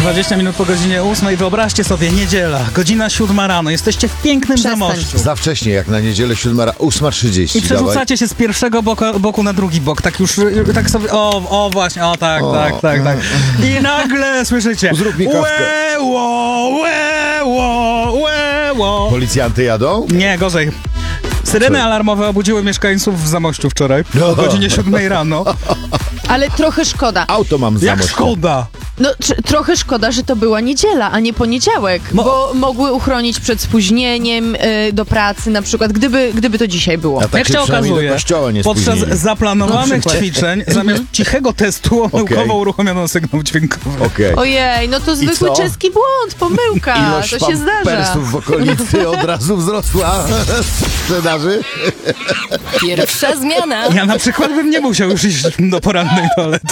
20 minut po godzinie 8. Wyobraźcie sobie, niedziela, godzina 7 rano. Jesteście w pięknym Zamościu. Za wcześnie, jak na niedzielę 8:30. I przerzucacie się z pierwszego boku na drugi bok. Tak już, tak sobie, właśnie, tak. I nagle słyszycie... Zrób mi kawkę. Łeło. Policjanty jadą? Nie, gorzej. Syreny alarmowe obudziły mieszkańców w Zamościu wczoraj o godzinie 7 rano. Ale trochę szkoda. Auto mam z Jak Zamościa. szkoda! No, trochę szkoda, że to była niedziela, a nie poniedziałek, bo mogły uchronić przed spóźnieniem do pracy na przykład, gdyby to dzisiaj było. A tak Jak się przynajmniej okazuje, do kościoła nie podczas spóźnili. zaplanowanych ćwiczeń, zamiast cichego testu, omyłkowo uruchomiono sygnał dźwiękowy. Okej. Ojej, no to zwykły co? czeski błąd, pomyłka, Ilość to się zdarza. pampersów w okolicy od razu wzrosła w sprzedaży. Pierwsza zmiana. Ja na przykład bym nie musiał już iść do porannej toalety.